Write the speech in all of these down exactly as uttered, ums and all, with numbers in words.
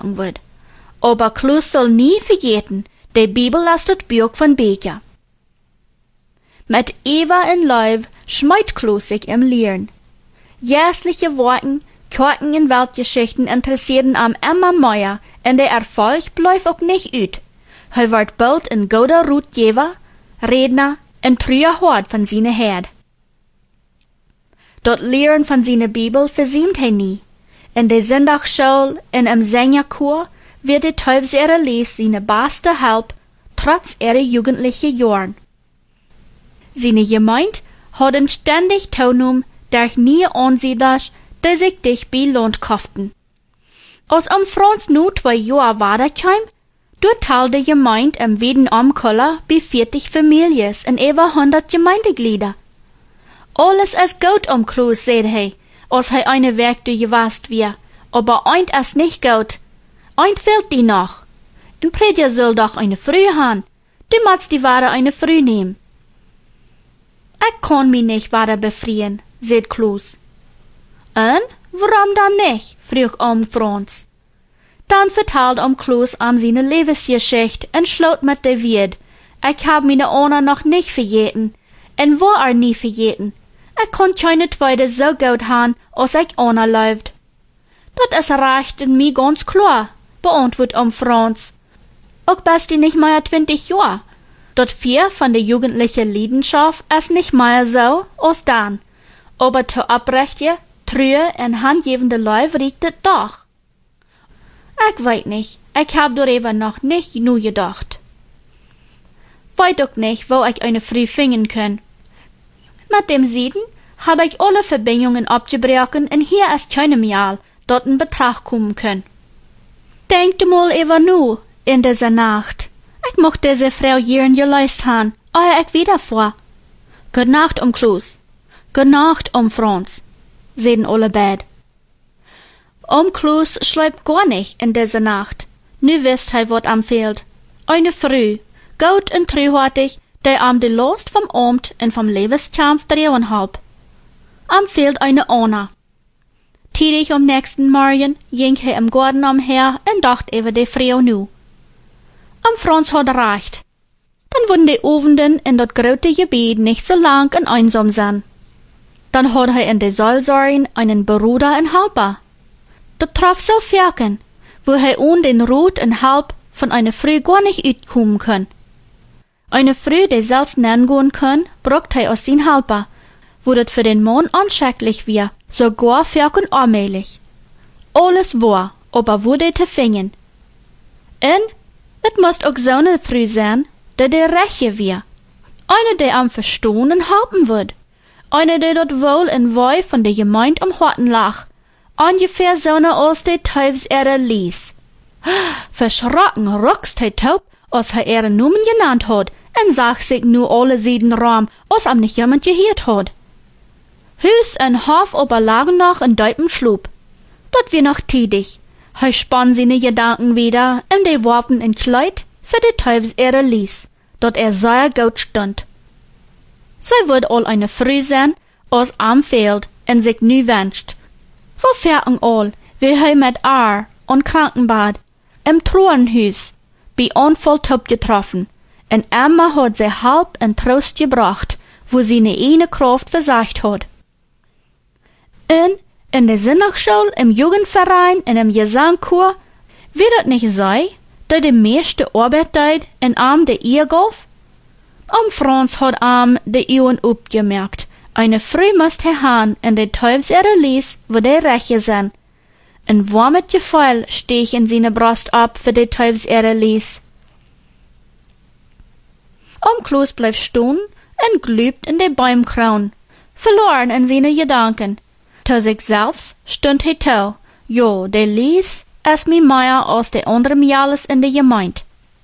gebrochen wird. Aber Kloos soll nie vergeten, die Bibel ist das Buch von Beker. Mit Eva in Leib schmeut Kloos sich im Lehren. Jährliche Worten, Korken in Weltgeschichten interessieren am immer mehr, und der Erfolg bleibt auch nicht ut. Hij wird bald ein guter Rutgeber, Redner und treuer Hort von seiner Herd. Dort Lehren von seiner Bibel versiemt hij nie. In der Sonntagsschule und im Sängerchor wird die Teufelsehre les seine beste Help, trotz ihrer jugendlichen Jahren. Seine Gemeinde hat ihn ständig teilgenommen, durch nie Ansiedlers, die sich dich bei Land kauften. Als am Franz nu zwei Jahre weiterkam, dort teilte die Gemeinde im Wiedenamkoller bei vierzig Familien und über hundert Gemeindeglieder. Alles ist gut um Kloos, sagt hij, als hij eine Werk durchgewast wir, aber eint ist nicht gut. Eint fehlt die noch. Ein Prediger soll doch eine Früh haben. Du musst die Ware eine Früh nehmen. Ich kann mich nicht weiter befreien, sagt Kloos. Und? Warum dann nicht? frug Oom Franz. Dann vertelt Oom Kloos am seine Lebensgeschichte und schloot mit der Wied. Ich hab meine Ona noch nicht vergeten, und wo er nie vergeten. Ich kann keine zweite so gut haben, als ich Ona läuft. Das ist recht in mir ganz klar, beantwortet Oom Franz. Auch bist du nicht mehr zwanzig Jahre. Dort vier von der jugendlichen Leidenschaft ist nicht mehr so als dann. Aber zu abrechte, trühe und handgebende Leute riecht es doch. Ich weiß nicht, ich hab darüber noch nicht genug gedacht. Weiß auch nicht, wo ich eine Früh finden kann. Mit dem Sieden habe ich alle Verbindungen abgebrochen und hier ist keinem Jahr dort in Betracht kommen können. Denk du mal über nu in dieser Nacht. Ich mochte diese Frau hier geleist haben, euer ich wieder vor. Gute Nacht, Oom Kloos. Gute Nacht, Oom Franz, sehen alle beid. Oom Kloos schläft gar nicht in dieser Nacht. Nu wisst hij wat am fehlt. Eine Früh, gut und treuhartig, der am die Last vom Amt und vom Lebenskampf drehen halb. Am fehlt eine Ona. Tidig am nächsten Morgen ging hij im Garten umher und dacht über die Frau nu. Am Franz hat recht. Dann wurden die Ovenden in dat grote Gebiet nicht so lang und einsam sein. Dann hat er in de Seelsorgen einen Bruder und Helper. Dat traf so Ferken, wo er ohne den Rot und Halb von einer Früh gar nicht utkommen kann. Eine Früh, die selbst nennen gehen kann, braucht er aus sin Helper, wo dat für den Mann anschrecklich wär, sogar Ferken allmählich. Alles war, aber wo die te fingen. Und es muss auch so eine Früh sein, der die Reche wär. Eine, die am Verstehen und helfen wird. Eine, die dort wohl in Wei von der Gemeinde am Horten lag. Ungefähr so eine als die Teufelserde ließ. Verschrocken ruckst hij taub, als hij ihre Numen genannt hat, und sagt sich nu alle sieden Raum, als am nicht jemand gehört hat. Hüs en Hof aber lagen noch in deupem Schlub. Dort wir noch tidig. Hij spann seine Gedanken wieder, und die warfen in Kleid für die Teufelserde ließ, dort er sehr gut stund. Sie wird all eine Früh sein, als am fehlt, und sich nu wünscht. Wo fährten all, wie hij mit Ar und Krankenbad, im Troenhuis, bei Unfall top getroffen, und Emma hat sie halb in Trost gebracht, wo sie ne eine Kraft versagt hat. Und in der Sonntagsschule, im Jugendverein und im Gesangchor, wird es nicht sein, dass die meiste Arbeit tut in am der Ehe gauf? Oom Franz hat am de Ehren upgemerkt. Eine Früh muss er haben in der Teufelserde ließ, wo die Reche sind. Ein warmes Gefühl stech in seine Brust ab für die Teufelserde ließ. Oom Kloos bleibt stehen und glübt in der Baumkroon, verloren in seine Gedanken. Zu sich selbst stund er tau, jo, der ließ es mir mehr als der anderen Jahres in der Gemeinde.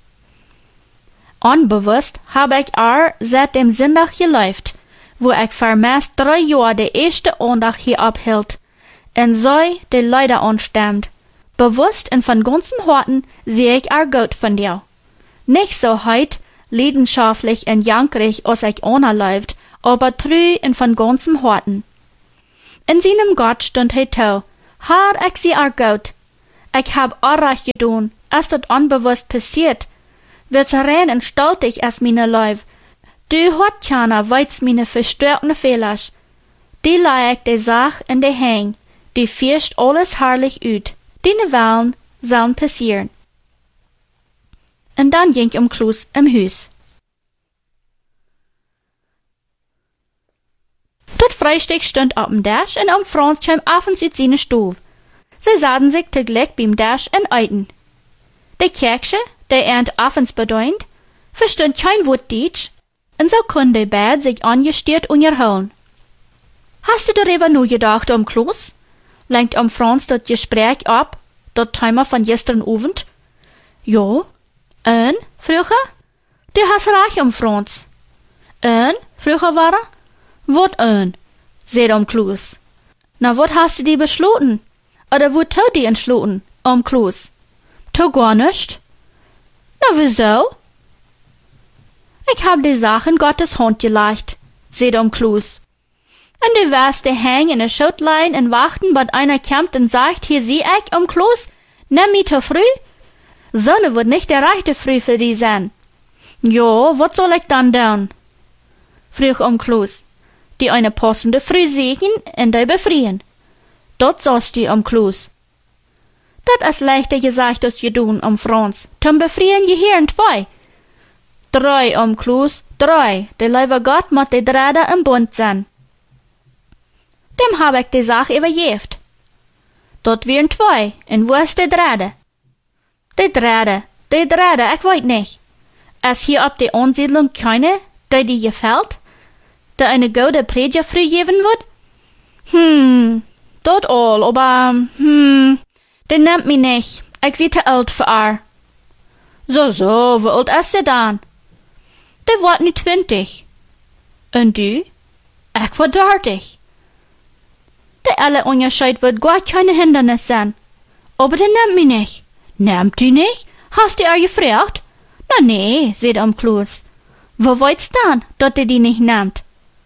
Unbewusst habe ich auch seit dem Sonntag gelebt, wo ich für meist drei Jahre die erste Andacht hier abhielt, und so die Leute anstammt. Bewusst und von ganzem Herzen sehe ich auch Gott von dir. Nicht so heut, leidenschaftlich und jankrig, als ich anerläuft, aber treu und von ganzem Herzen. In seinem Gott stund er tau, Herr, ich sehe auch Gott. Ich hab Unrecht gedun, als dat unbewusst passiert. Will's rein und stoltig als meine Leib. Du hort keiner weits meine verstörten Fehlers. Die leih ich de Sach in de Hang. Die fischt alles herrlich ut. Die Wahlen sollen passieren. Und dann ging um Klus im Hus. Dat Frühstück stund auf dem Tisch und um Franz kam abends uit seine Stube. Sie sahen sich tegelijk beim Tisch und eiten. De Kerksche, der ernt abends bedeunt, verstund kein Wort Deutsch, und so konnte de beid sich angestiert unterhalten. Hast du darüber nur gedacht, um Klus? Lenkt um Franz dat Gespräch ab, dat Thema von gestern Abend? Jo. Und, früher? Du hast recht, um Franz. Und, früher war er? Wat een, zei om Klus. Na, wat hast du die beschloten? Oder wat tut die entschloten, om Klus? Tu gar nicht? Na, wieso? Ich hab die Sachen Gottes Hand gelegt, zei om Klus. Und du wirst de hang in der Schutlein und warten, bis einer kommt und sagt, hier sieh ich, um Klus, nimm mich zu früh? Sonne wird nicht der rechte Früh für die sein. Jo, wat soll ich dann tun? Früh um Klus. Die eine passende Früh sehen und die befrieren. Dort sollst du um Klus. Dat is leichter gesagt als gedun um Franz. Zum befrieren je hier zwei. Drei um Klus, drei. Der liebe Gott moet de Drader im Bund sein. Dem hab ich die Sache überjeft. Dort wären zwei. Und wo ist der Drader? Der Drader, der Drader, ich weiß nicht. Ist hier ob die Ansiedlung keine, die dir gefällt? Der eine gute Prediger früh geben wird? Hm, dort all, aber, hm, der nimmt mich nicht. Ich seh te alt für er. So, so, wie alt ist der dann? Der wird nicht zwanzig. Und du? Ich war dreißig. Der alle Unterschied wird gar keine Hindernis sein. Aber der nimmt mich nicht. Nimmt die nicht? Hast du er gefragt? Na nee, seht am Klus. Wo wollt's dann, dass der die nicht nimmt?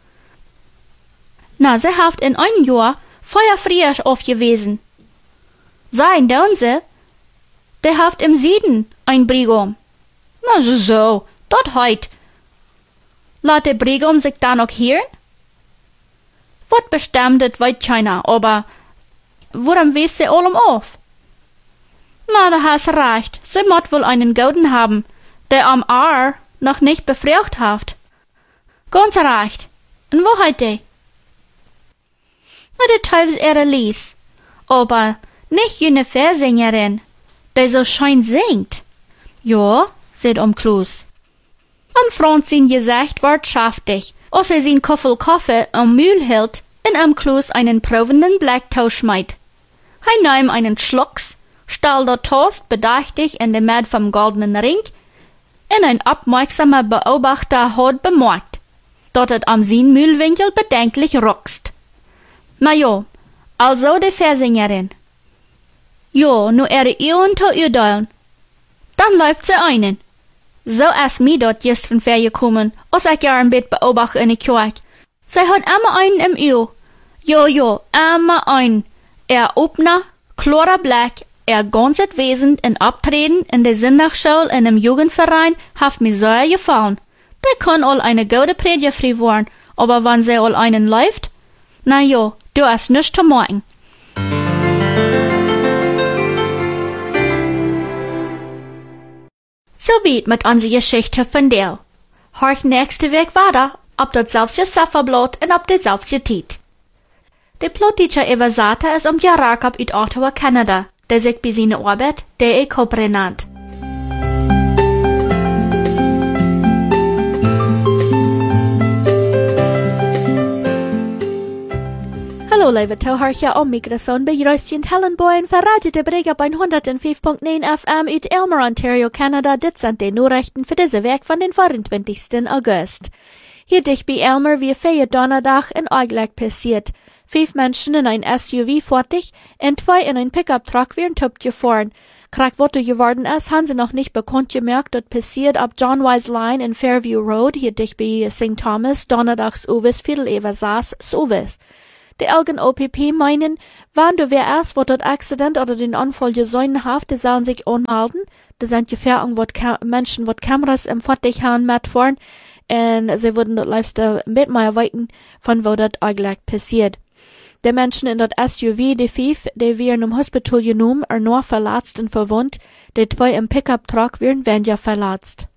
Na, sie haft in einem Jahr feuerfrisch aufgewesen. Sein, der unse, der haft im Süden ein Brigum. Na so, so, dort heut. Lat der Brigum sich da noch hören? Wat bestimmt, das weiß keiner, aber woran weiß sie allem auf? Na, da hast recht, sie mott wohl einen Golden haben, der am Aar noch nicht befragt haft. Ganz recht. Und wo heut die? Na, der Teufels ihre Lies. Aber nicht jene Versängerin, der so schein singt. Ja, seht um Klus. Am Franz sin Gesicht ward schaftig, als er sin Koffel Kaffee am Mühl hielt und am Klus einen provenden Blacktau schmeit. Er nahm einen Schlucks, stahl der Toast bedächtig in den Mad vom goldenen Ring, und ein aufmerksamer Beobachter hat bemerkt, dass es am sin Mühlwinkel bedenklich ruckst. Na jo, also die Versängerin. Jo, nu ihre Ehren zu urteilen. Dann läuft sie einen. So ist mir dort gestern vergekommen, als ich ja ein Bett beobachte in der Kirche. Sie hat immer einen im Ear. Jo, jo, immer einen. Er Opner, klarer Blick, er ganzes Wesen und Abtreten in der Sonntagsschule in einem Jugendverein hat mir sehr gefallen. Der kann all eine gute Predigerfrau werden, aber wenn sie all einen läuft, na jo, du hast nichts zu machen. So weit mit unserer Geschichte von der. Horch nächste Weg weiter, ob das selbst Safferblatt und ob das selbst Tiet. Der Plotteacher Eva Sata ist um Jarakab uit Ottawa, Kanada, der sich bei seiner Arbeit der E-Kopre nannt. Hallo, liebe Zuhörer am Mikrofon bei Röstchen Hellenboyen, verratet der Breg ab hundertfünf Komma neun F M uit Elmer, Ontario, Kanada. Das sind die Nachrichten für diese Werk von den vierundzwanzigsten August. Hier dicht bei Elmer wie vier Donnerstag in Eigleck passiert. Fünf Menschen in ein S U V fertig und zwei in ein Pickup-Truck wären top gefahren. Kragwotte geworden ist, haben sie noch nicht bekannt gemerkt, das passiert ab John Wise Line in Fairview Road, hier dicht bei Saint Thomas, donnerstags Uwes, Viertel über Saas, Uwes. Die Elgen O P P meinen, wann du wer erst, wo dort Accident oder den Unfall gesäunen haft, die sollen sich anhalten. Das sind Gefährdungen, wo Menschen, wo Kameras im Fahrzeug haben, mitfahren. Und sie würden dort liebst mit mehr weiten, von wo das eigentlich passiert. Die Menschen in dat S U V, die fünf, die werden im Hospital genommen, er nur verletzt und verwundt. Die zwei im Pickup-Truck werden weniger verletzt.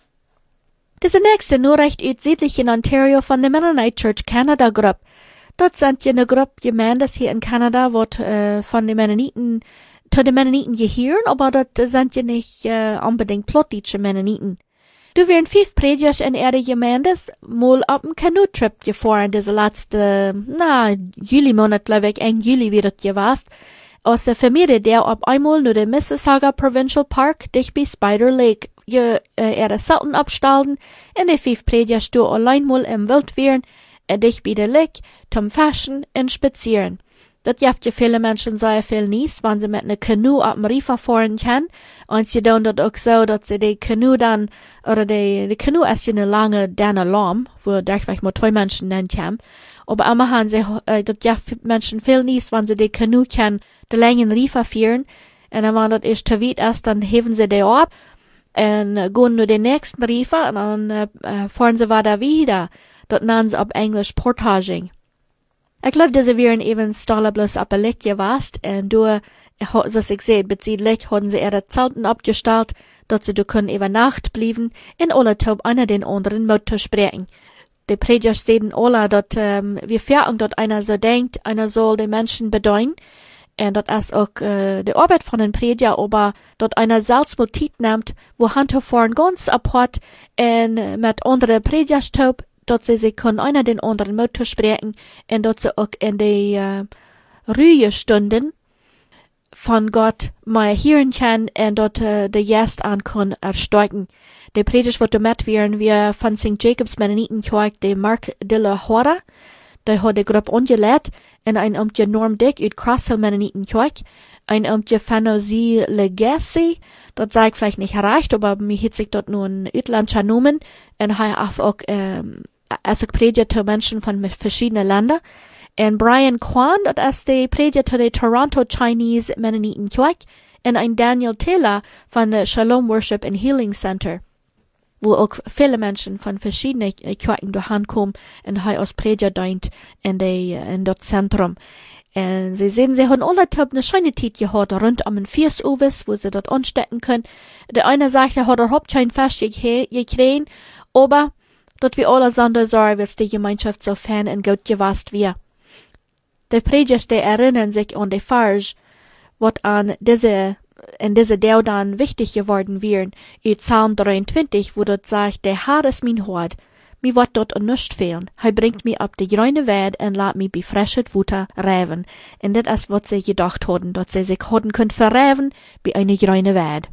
Diese nächste Nachricht ist südlich in Ontario von der Mennonite Church Canada Group. Dort sind eine Gruppe Gemeindes hier in Kanada, wird äh, von den Mennoniten, zu den Mennoniten gehören, aber dort sind ja nicht äh, unbedingt plottische Mennoniten. Du werden fünf Predigers in ihre Gemeindes mal auf einen Kanu-Trip gefahren, diese letzte, na, Juli-Monat, glaube ich, Ende Juli wird es gewesen. Aus der Familie, der auf einmal nur den Mississauga Provincial Park, dich bei Spider Lake, je, äh, ihre Selten abstalten, und die fünf Predigers du allein mal im Wild wären, und dich bei der Lake, zum Faschen und Spazieren. Dat jaft ja viele Menschen sehr viel nies, wenn sie mit ne Kanu ab dem Rifa fahren können. Und sie tun dat auch so, dass sie die Kanu dann, oder die, die Kanu ist ja eine lange, derne Lamm, wo da vielleicht mal zwei Menschen nennt haben. Aber immer haben sie, äh, dat jaft Menschen viel nies, wenn sie die Kanu können, die langen Rifa fahren. Und dann, wenn das ist zu weit ist, dann heben sie die ab, und äh, gehen nur den nächsten Rifa, und dann, äh, fahren sie weiter wieder. Dat nennen sie auf Englisch Portaging. Ich glaube, diese wären eben Stalle bloß ab der Lek gewast, und du, was ich sehe, bezieht Lek, haben sie ihre Zelten abgestellt, dass sie du können über Nacht blieben, in alle Taub einer den anderen Motor sprechen. Die Predigers sehen alle, dass, ähm, wir fähren, dass einer so denkt, einer soll den Menschen bedeuten, und das ist auch, äh, die Arbeit von den Prediger, aber, dass einer selbst Motiv nimmt, wo Hand vorn ganz apart, und mit anderen Predigers taub, dat sie sich kon einer den anderen Motor sprechen, und dat sie auch in die uh, Ruhestunden von Gott mal hören können, und dat uh, der Gäste an kann ersteigen. Der Predigt wird damit werden, wir von Sankt Jacobs Mennonitenkirche, der Mark Dilla Hora, der hat die Gruppe angelegt, und ein Amtje Norm Dick uit Crosshill Mennonitenkirche, ein Amtje Fanozie Legacy, dat sei ich vielleicht nicht erreicht, aber mir hat sich dort nur ein Utlandscher Nomen, und er hat auch, ähm, als ich predige zu Menschen von verschiedenen Ländern. Und Brian Kwan, das ist der Prediger zu der Toronto Chinese Mennonitenkirche, und ein Daniel Taylor von der Shalom Worship and Healing Center, wo auch viele Menschen von verschiedenen Kirchen durchkommen, und er als Prediger dient in, die, in das Zentrum. Und sie sehen, sie haben alle Typen eine schöne Zeit gehabt, rund um den Viersuwes, wo sie dort anstecken können. Der eine sagt, er hat überhaupt kein Fest gekriegt, aber dort wir alle Sonder sorgen, weil die Gemeinschaft so fern und gut gewasst wir. Die Predigers, die erinnern sich an die Farge, was an diese, in diese Deo dann wichtig geworden wären, in Psalm dreiundzwanzig, wo dort sagt, der Herr ist mein Hort, mir wird dort an nichts fehlen. Er bringt mich ab die grüne Weide und lässt mich bei frisches Futter reiben. Und das ist, was sie gedacht hatten, dass sie sich hatten können verreiben bei einer grünen Weide.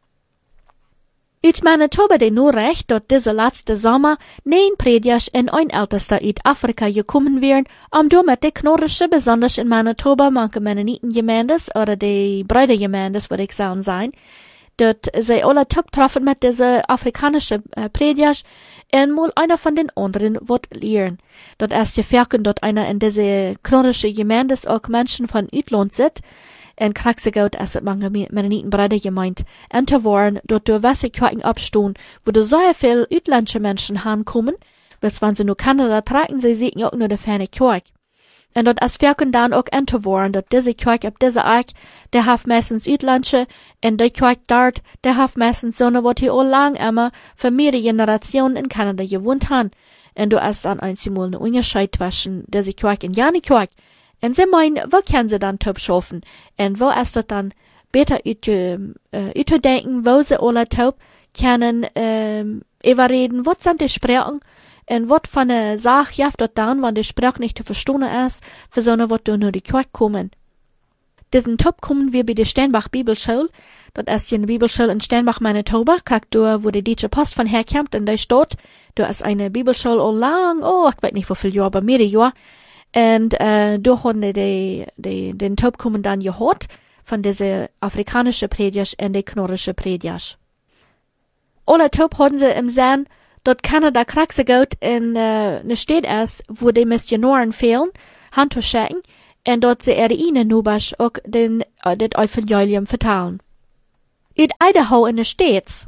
Ich Manitoba de nur recht, dass diese letzte Sommer neun Predigers in ein Ältester in Afrika gekommen wären, um damit die Knorrische, besonders in Manitoba, manche Mennonitengemeindes oder die Brüdergemeindes, würde ich sagen, sein, dort sie alle top treffen mit diese afrikanische äh, Predigers, und mal einer von den anderen wird lernen. Dort erst gefärken, dort einer in diese knorrische Gemeindes auch Menschen von Utland sind, en kraxigout as het mange Mennonitenbrüder gemeint, en te waren, dort du Wasser Kirchen abstehen, wo du so viel utländische Menschen hankommen, weils wenn sie nur Kanada tragen, sie sehen auch nur die ferne Kirche. En dort as Ferken dann auch en te waren, dort diese Kirche ab diese Eich, der haft meistens utländische, en die Kirche dort, der haft meistens so ne, wat hier all lang immer für mehrere Generationen in Kanada gewohnt han. En du as dann einmal ne Unterscheid zwischen diese Kirche und jene Kirche. En sie meinen, wo können sie dann taub schaffen? En wo ist das dann besser zu denken, wo sie alle taub können, ähm, überreden, was sind die Sprachen? En was von der Sache jaft dort dann, wenn die Sprache nicht zu verstehen ist, für so eine, was du nur die Kirche kommen. Diesen Taub kommen wir bei der Steinbach Bibelschule. Dort ist eine Bibelschule in Steinbach, Manitoba, kack du, wo die Deutsche Post von herkommt, und da steht, du ist eine Bibelschule all lang, oh, ich weiß nicht, wie viel Jahre, aber mehrere Jahre. Und äh, da haben die, die, die den Taub kommen dann gehört von diese afrikanische Predigers und die knorrische Predigers. Alle Taub haben sie im Sinn, dort Kanada Kraxe geht in äh, ne Stadt ist, wo die Missionaren fehlen, hand te schicken, en dat ze er ihnen nubas ook den, uh, dit evangelium vertalen. Uit Idaho in de States.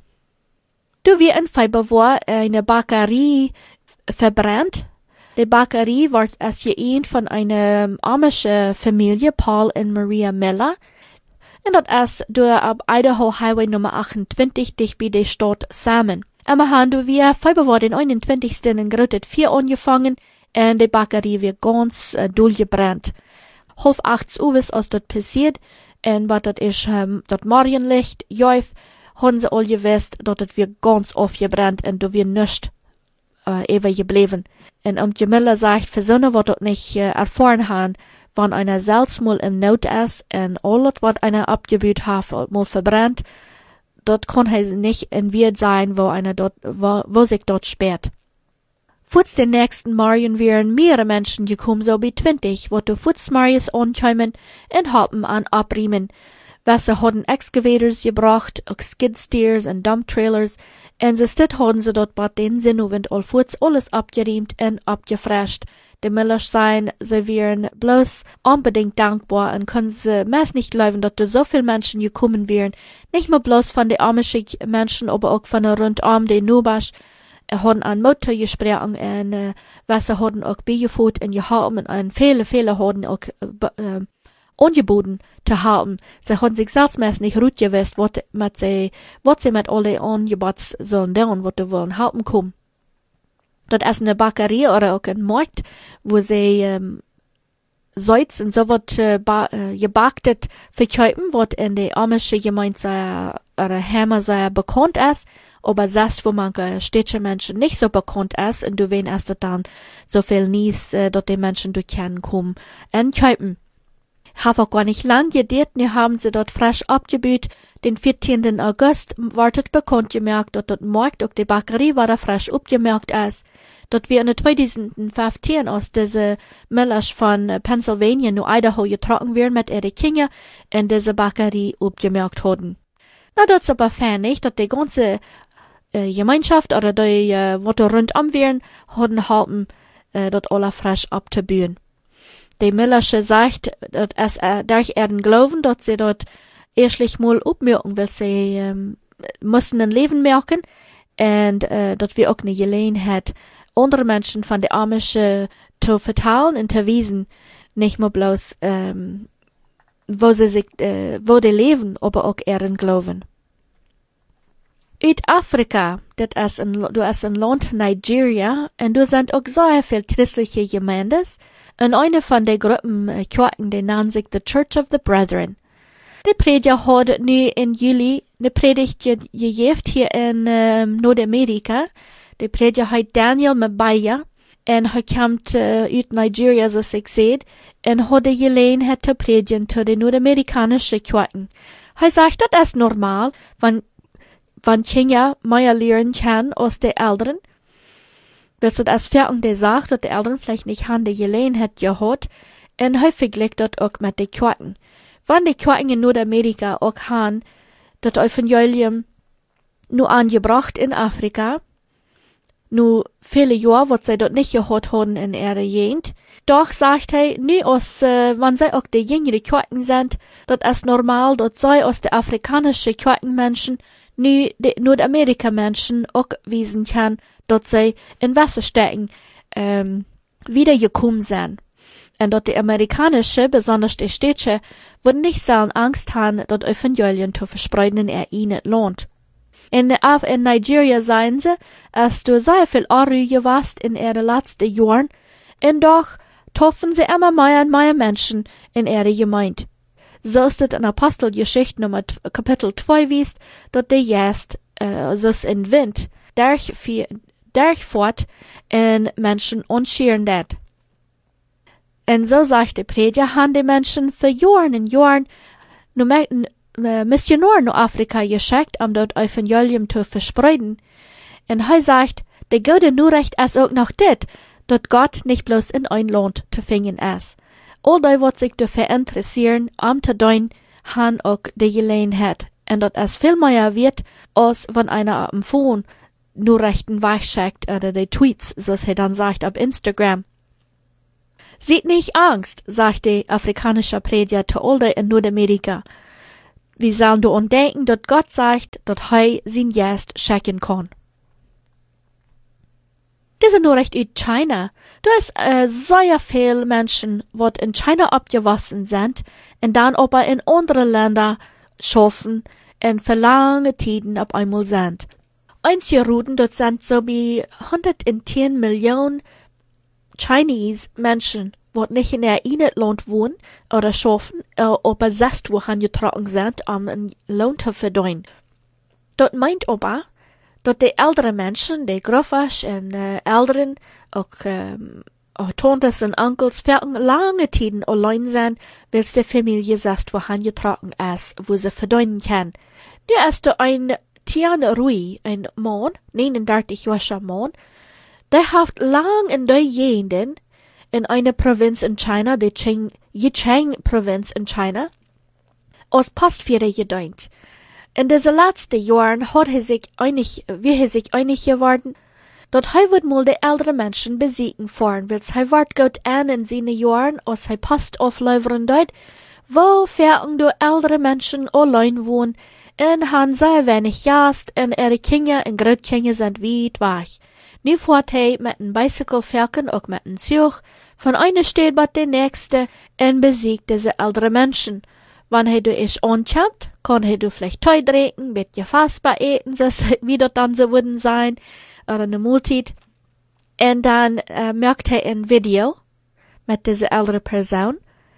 Du wir in Februar eine Bäckerei verbrannt. Die Bäckerei wordt als je een van een amische Familie, Paul en Maria Miller. En dat is door op Idaho Highway nummer achtentwintig dicht bij de stad Salmon. En we hebben wir Februar den eenentwintigsten een grote vier angefangen en de Bäckerei weer ganz uh, doorgebrannt. Half acht uur als dat passiert en wat dat is, um, dat Morgenlicht, juif, haben sie all gewusst, dat het weer ganz aufgebrannt en du wir nicht uh, ewig gebleven. En um Jamila sagt, für Sonne wird dat nicht uh, erfahren haben, wann einer selbst mal im Not ist en alles, was einer abgebüht hat, mal verbrannt, dort kann er nicht in Wirt sein, wo einer dort, wo, wo sich dort sperrt. Futs den nächsten Morgen wären mehrere Menschen gekommen, so wie zwanzig, wo du futs Marius ankommen und haben an abriemen. Was sie hadden excavators gebracht, auch skidsteers und dumptrailers, en ze stit hadden ze dort bad den Sinnowend all futs alles abgeriemt en abgefresht. De Millers sein, sie wären bloß unbedingt dankbar und können sie meist nicht glauben, dass da so viele Menschen gekommen wären. Nicht nur bloß von den amischen Menschen, aber auch von der rundum den Nubasch. Er hadden an Motor gesprochen und äh, was sie hadden auch beigeführt und gehabt und viele, viele hadden auch äh, angeboten zu haben. Sie haben sich selbst meist nicht gut gewusst, was sie, was sie mit alle Angebots sollen tun, was sie wollen haben kommen. Das ist eine Bäckerei oder auch ein Markt, wo sie ähm, Salz und so was äh, äh, gebacktet verkaufen, was in der amischen Gemeinde oder Hämmer sehr bekannt ist, aber selbst wo manche städtische Menschen nicht so bekannt ist, und du wen erst dann so viel Nies, äh, dort die Menschen durchkennen kommen und kaufen. Hab auch gar nicht lang gedauert, nu haben sie dort frisch abgebüht. Den vierzehnten August wartet bekannt gemerkt, dass dort Markt auch die Bäckerei war da frisch abgemerkt ist. Dort wir in zweitausendfünfzehn aus diese Millers von Pennsylvania nu Idaho getroffen werden mit ihre Kinder in diese Bäckerei abgemerkt haben. Na, das ist aber fair nicht, dass die ganze äh, Gemeinschaft oder die, äh, was da rundum wären, haben haben, äh, dort alle frisch abzubühen. Die Millersche sagt, dass es äh, durch ihren Glauben, dass sie dort erstlich mal abmerken, weil sie ähm, müssen ein Leben merken und äh, dass wir auch eine Gelegenheit, andere Menschen von der Amische zu verteilen und zu wiesen, nicht nur bloß ähm, wo sie sich, äh, wo die leben, aber auch ihren Glauben. Uit Afrika, das ist ein, du ist ein Land Nigeria und du sind auch sehr viel christliche Gemeindes. Und eine von den Gruppen äh, Kirchen, die nennt sich The Church of the Brethren. Die Prediger hat nu in Juli eine Predigt gegeben hier in ähm, Nordamerika. Die Prediger heißt Daniel Mabaya und er kommt äh, aus Nigeria, so ich sehe, und hat die Gelegenheit zu predigen zu den nordamerikanischen Kirchen. Er sagt, das ist normal, wenn, wenn Kinder mehr lernen können als die Älteren. Weil so das Fertig der sagt, dass die Eltern vielleicht nicht haben die Gelegenheit gehabt, und häufig liegt das auch mit den Kirchen. Wenn die Kirchen in Nordamerika auch haben, das Evangelium nur angebracht in Afrika, nur viele Jahre, was sie dort nicht gehabt haben in ihrer Gegend, doch sagt er, nu aus, äh, wenn sie auch die jüngere Kirchen sind, das ist normal, dass sie aus den afrikanischen Kirchenmenschen nu die Nordamerika-Menschen auch wiesen können, dass sie in Wasser stecken, ähm, wiedergekommen sind. Und dass die amerikanische, besonders die städtische, würden nicht sollen Angst haben, das Evangelium zu verspreiten in ihr ihnen Land. In, in Nigeria seien sie, als du sehr viel Anrüge warst in ihren letzten Jahren, und doch treffen sie immer mehr und mehr Menschen in ihre Gemeinde. So ist es in Apostelgeschichte Nummer Kapitel zwei wiest, dass die jetzt, äh, so in Wind, durch, durchfährt und Menschen unscheren dat. Und so sagt der Prediger, haben die Menschen für Jahren und Jahren nur äh, Missionaren nach Afrika geschickt, um dort Evangelium zu verspreiten. Und er sagt, der gute Nachricht ist auch noch das, dass Gott nicht bloß in ein Land zu finden ist. All die, was sich dafür interessieren, um zu tun, haben auch die Gelegenheit. Und das ist viel mehr wird, als wenn einer am Phone Nachrichten wegschickt oder die Tweets, so er dann sagt, auf Instagram. Seht nicht Angst, sagte afrikanischer Prediger zu Older in Nordamerika. Wir sollen du denken, dass Gott sagt, dass er sein Jest schenken kann. Diese Nachricht aus China. Du hast äh, sehr viele Menschen, die in China abgewachsen sind und dann aber in andere Länder schaffen und für lange Zeiten auf einmal sind. Einige Routen, dort sind so wie hundertzehn Millionen Chinese Menschen, die nicht in der einen Land wohnen oder schaffen, äh, aber selbst wohin getragen sind, um einen Lohn zu verdienen. Dort meint aber, dass die älteren Menschen, die Groffers und äh, Älteren, auch, ähm, auch Tantes und Onkels, für lange Zeiten allein sind, weil die Familie selbst wohin getragen ist, wo sie verdienen kann. Du hast ein Tian Rui, ein Mann, neununddreißigjähriger Mann, der hat lang in der Gegenden in einer Provinz in China, die Qing, Yicheng-Provinz in China, als Postführer gedient. In diesen letzten Jahren hat er sich einig, wie er sich einig geworden, dass er wird mal die älteren Menschen besiegen fahren, weil er wird gut an in seinen Jahren, als er Post auflevern dort, wo fähren die älteren Menschen allein wohnen, und haben sehr wenig Gast, und ihre Kinder und Großkinder sind weit weg. Nu fährt er mit einem Bicycle fahren, auch mit einem Zug, von einer Stadt bis der nächste, und besiegt diese älteren Menschen. Wenn er du isch ankommt, kann er du vielleicht Teu trinken, mit je fassbar eten, so wie das dann so würden sein, oder eine Multit. Und dann äh, merkt er ein Video mit dieser älteren Person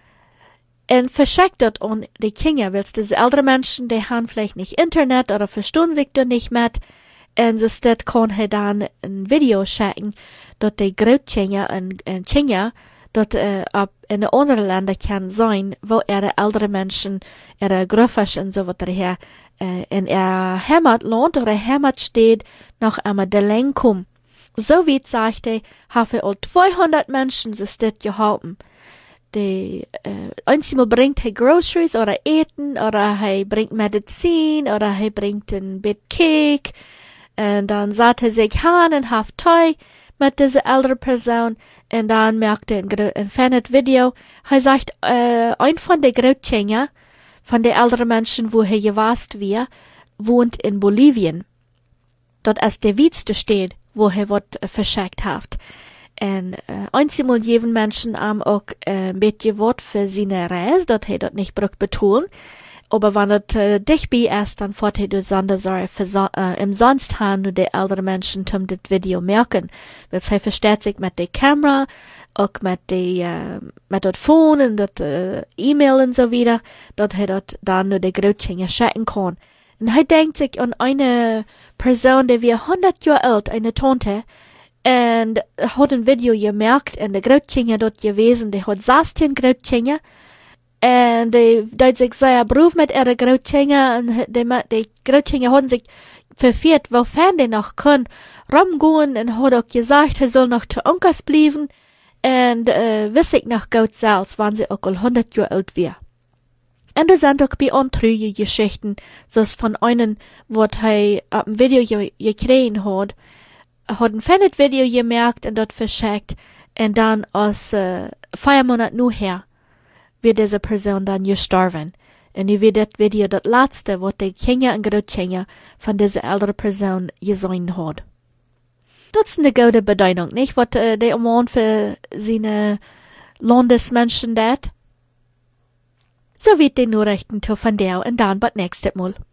und verschickt das an die Kinder, weil diese älteren Menschen, die haben vielleicht nicht Internet oder verstehen sich da nicht mit. Und so steht, kann er dann ein Video schicken, dass die Großkinder und, und Kinder dat uh, op in andere Länder kan zijn, wo ihre ältere Menschen, ihre Groffers und so weiter her, uh, in ihr Heimatland oder Heimatstadt noch einmal de Leng kommen. So wie sagte, habe all zweihundert Menschen so steht gehalten. Die, uh, einmal bringt er Groceries oder Eten, oder er bringt Medizin, oder er bringt ein Bit Cake, und dann sagt er sich han und haft Teu mit dieser älteren Person, und dann merkte er ein fernes Video, er sagt, äh, ein von den Großkinder, von den älteren Menschen, wo er gewast wir, wohnt in Bolivien. Dort ist der witzte Stadt, wo er wird äh, verschickt hat. Und äh, einmal jeden Menschen am auch äh, ein bisschen Wort für seine Reise, dort er dort nicht braucht betonen. Aber wenn es äh, dich bei ist, dann fährt er die Sondersäure äh, im Sonst haben, nur die älteren Menschen zum das Video merken. Weil er versteht sich mit der Kamera, auch mit der, äh, mit dem Phone und das äh, E-Mail und so wieder, dass er dort dann nur die Großkinder schicken kann. Und er denkt sich an eine Person, die wie hundert Jahre alt, eine Tante, und hat ein Video gemerkt, und die Großkinder dort gewesen, die hat sechzehn Großkinder, und die, die sich sehr beruf mit ihren Großkinder, und die, die Großkinder haben sich verfehlt, wofern die noch können, rumgehen, und hat auch gesagt, er soll noch zu Onkels bleiben, und, äh, wiss ich noch gut selbst, wann sie auch hundert Jahre alt wäre. Und da sind auch bei andere Geschichten, so von einem, was er auf dem Video gekriegt hat, hat ein fernes Video gemerkt und dort verschickt, und dann aus, äh, vier Monate nur her, wird diese Person dann gestorben. Und nu wird das Video das letzte, was die Kinder und Großkinder von dieser älteren Person gesehen hat. Das ist eine gute Bedeutung, nicht? Was äh, der Mann für seine Landesmenschen dat. So wird die Nachrichten von der und dann bis nächstes Mal.